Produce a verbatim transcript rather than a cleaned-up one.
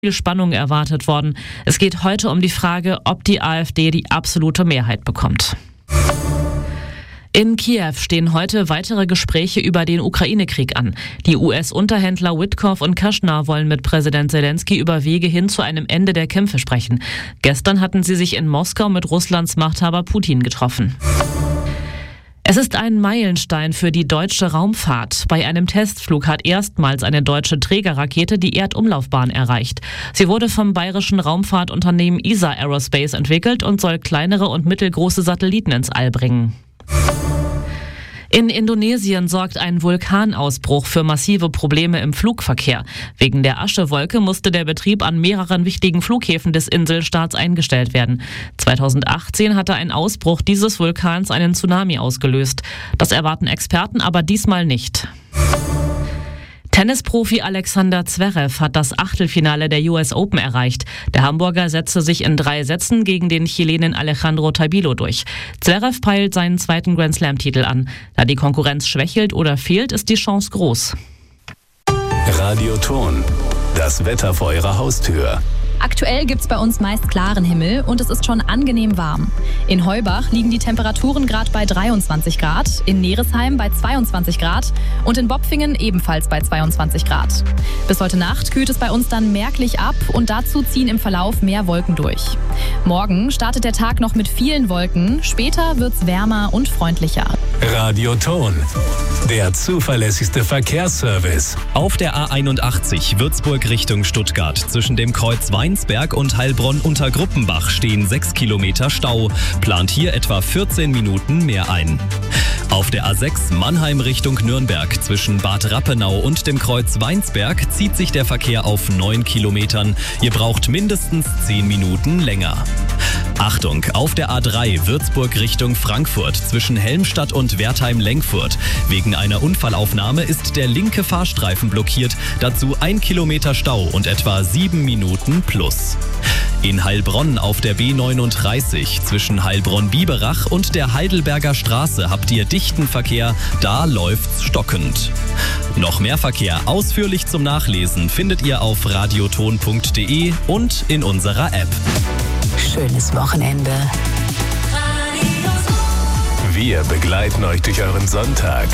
Viel Spannung erwartet worden. Es geht heute um die Frage, ob die AfD die absolute Mehrheit bekommt. In Kiew stehen heute weitere Gespräche über den Ukraine-Krieg an. Die U S-Unterhändler Witkoff und Kushner wollen mit Präsident Zelensky über Wege hin zu einem Ende der Kämpfe sprechen. Gestern hatten sie sich in Moskau mit Russlands Machthaber Putin getroffen. Es ist ein Meilenstein für die deutsche Raumfahrt. Bei einem Testflug hat erstmals eine deutsche Trägerrakete die Erdumlaufbahn erreicht. Sie wurde vom bayerischen Raumfahrtunternehmen E S A Aerospace entwickelt und soll kleinere und mittelgroße Satelliten ins All bringen. In Indonesien sorgt ein Vulkanausbruch für massive Probleme im Flugverkehr. Wegen der Aschewolke musste der Betrieb an mehreren wichtigen Flughäfen des Inselstaats eingestellt werden. zweitausendachtzehn hatte ein Ausbruch dieses Vulkans einen Tsunami ausgelöst. Das erwarten Experten aber diesmal nicht. Tennisprofi Alexander Zverev hat das Achtelfinale der U S Open erreicht. Der Hamburger setzte sich in drei Sätzen gegen den Chilenen Alejandro Tabilo durch. Zverev peilt seinen zweiten Grand-Slam-Titel an. Da die Konkurrenz schwächelt oder fehlt, ist die Chance groß. Radio Ton, das Wetter vor Ihrer Haustür. Aktuell gibt's bei uns meist klaren Himmel und es ist schon angenehm warm. In Heubach liegen die Temperaturen gerade bei dreiundzwanzig Grad, in Neresheim bei zweiundzwanzig Grad und in Bopfingen ebenfalls bei zweiundzwanzig Grad. Bis heute Nacht kühlt es bei uns dann merklich ab und dazu ziehen im Verlauf mehr Wolken durch. Morgen startet der Tag noch mit vielen Wolken, später wird's wärmer und freundlicher. Radio Ton, der zuverlässigste Verkehrsservice. Auf der A einundachtzig Würzburg Richtung Stuttgart zwischen dem Kreuz Weinsberg und Heilbronn unter Gruppenbach stehen sechs Kilometer Stau. Plant hier etwa vierzehn Minuten mehr ein. Auf der A sechs Mannheim Richtung Nürnberg zwischen Bad Rappenau und dem Kreuz Weinsberg zieht sich der Verkehr auf neun Kilometern. Ihr braucht mindestens zehn Minuten länger. Achtung, auf der A drei Würzburg Richtung Frankfurt zwischen Helmstadt und Wertheim-Lenkfurt. Wegen einer Unfallaufnahme ist der linke Fahrstreifen blockiert, dazu ein Kilometer Stau und etwa sieben Minuten plus. In Heilbronn auf der B neununddreißig zwischen Heilbronn-Biberach und der Heidelberger Straße habt ihr dichten Verkehr, da läuft's stockend. Noch mehr Verkehr ausführlich zum Nachlesen findet ihr auf radioton punkt de und in unserer App. Schönes Wochenende. Wir begleiten euch durch euren Sonntag.